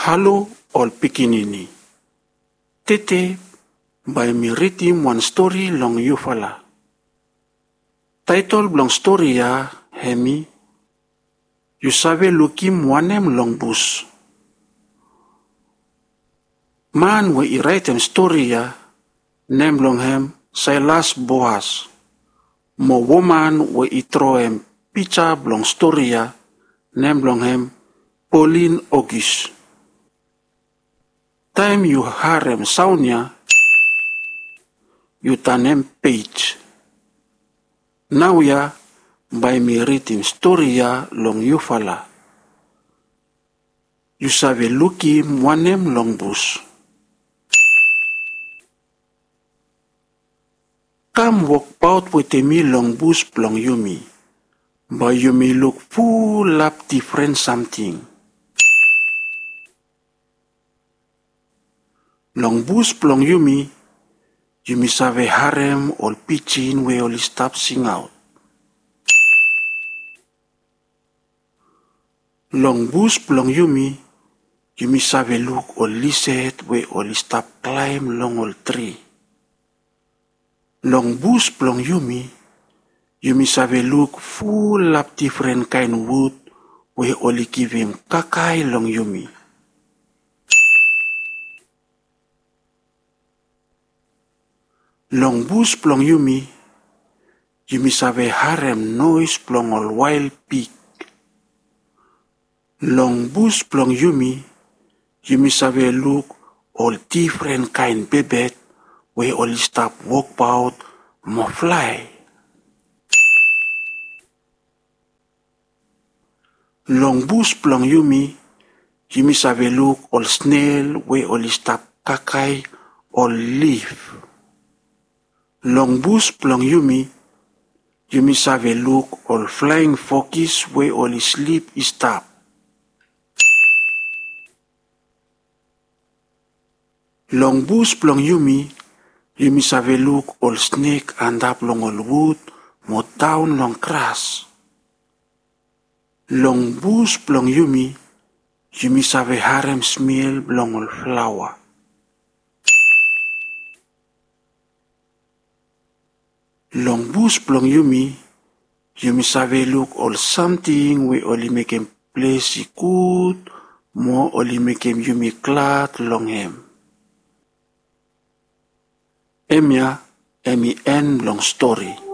Halo ol pikinini. Tete by mi writing one story long yufala. Title blong story ya hemi. You sabe lukim wanem long bus. Man we I write em story ya name long hem Silas Boas. Mo woman we I throw em picture blong story ya name long hem Pauline August. Time you harem saunya, you tanem page. Now ya, by me writing story ya long you fala. You save luki mwanem long bus. Come walk out with me long bus plong yumi. But you may look full up different something. Long bus plong yumi, you may save harem or pitching we all stop sing out. Long bus plong yumi, you may save look or lizard we all stop climb long old tree. Long bus plong yumi, you may save look full up different kind wood we only give him kakai long yumi. Long bus plong yumi, you may save harem noise plong all wild pig. Long bus plong yumi, you may save look all different kind bebet we only stop walk out mo fly. Long bus plong yumi, you may save look all snail we only stop kakai or leaf. Long bus plong yumi, you may save look all flying foxes we only sleep stop. Long bus plong yumi, you may save look all snake and up long all wood mo down long grass. Long bus plong yumi, you may save harem smell long all flower. Long bus plong yumi, you may save look all something we only make him place good, more only make him yumi glad long him. Emia, emi end long story.